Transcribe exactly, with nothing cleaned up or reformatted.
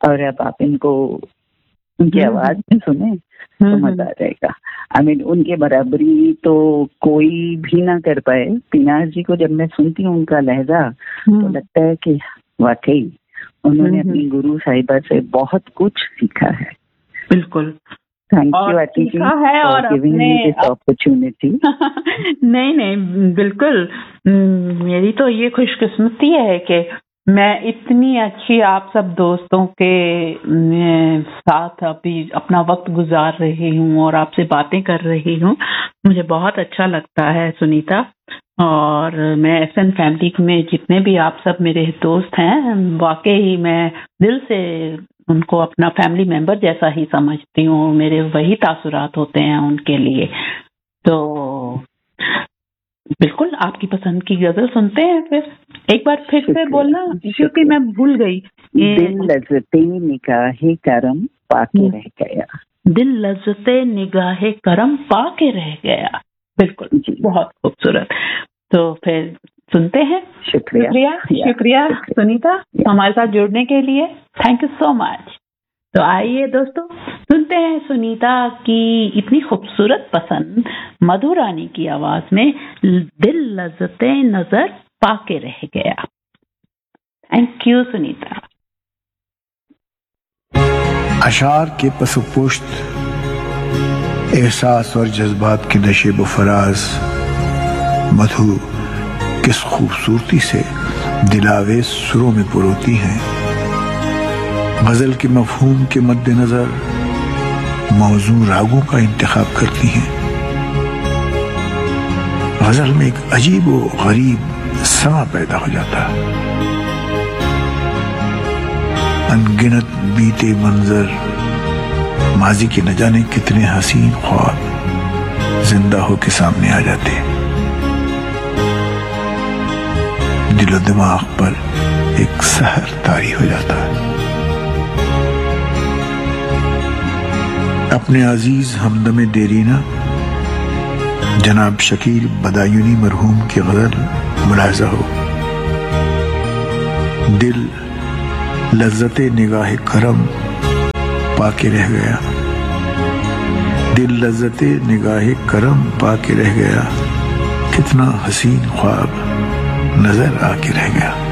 और अब आप इनको उनकी आवाज में सुने तो मजा आ जाएगा। आई मीन उनके बराबरी तो कोई भी ना कर पाए। पीनाज जी को जब मैं सुनती हूँ उनका लहजा तो लगता है कि वाकई उन्होंने अपनी गुरु साहिबा से बहुत कुछ सीखा है। बिल्कुल, thank you aunty ji for giving me this opportunity. नहीं नहीं बिल्कुल, मेरी तो ये खुशकिस्मती है कि मैं इतनी अच्छी आप सब दोस्तों के साथ अभी अपना वक्त गुजार रही हूँ और आपसे बातें कर रही हूँ। मुझे बहुत अच्छा लगता है सुनीता, और मैं एफ एन फैमिली में जितने भी आप सब मेरे दोस्त हैं, वाकई मैं दिल से उनको अपना फैमिली मेंबर जैसा ही समझती हूँ। मेरे वही तासुरात होते हैं उनके लिए। तो बिल्कुल आपकी पसंद की गजल सुनते हैं। फिर एक बार फिर से बोलना, क्योंकि मैं भूल गई। दिल लज़्ज़ते निगाहे करम पाके रह गया। दिल लज़्ज़ते निगाहे करम पाके रह गया। बिल्कुल, बहुत खूबसूरत। तो फिर सुनते हैं। शुक्रिया शुक्रिया, शुक्रिया सुनीता हमारे साथ जुड़ने के लिए। Thank you so much. तो आइए दोस्तों, सुनते हैं सुनीता की इतनी खूबसूरत पसंद मधु रानी की आवाज में दिल लज़्ज़ते नजर पाके रह गया। Thank you Sunita. अशार के पसुपुष्ट एहसास और जज्बात के नशेब फराज मधु किस खूबसूरती से दिलावेज सुरों में पुरोती हैं। गजल के मफहूम के मद्देनजर मौजू रागों का इंतखाब करती हैं। गजल में एक अजीब व गरीब समा पैदा हो जाता है। अनगिनत बीते मंजर, माजी के न जाने कितने हसीन ख्वाब जिंदा होके सामने आ जाते हैं। दिलो दिमाग पर एक सहर तारी हो जाता है। अपने अजीज हमदमे देरीना जनाब शकील बदायूनी मरहूम की गजल मुलाहिजा हो। दिल लज़्ज़ते निगाहे करम पाके रह गया। दिल लज़्ज़ते निगाहे करम पाके रह गया। कितना हसीन ख्वाब नजर आके रह गया।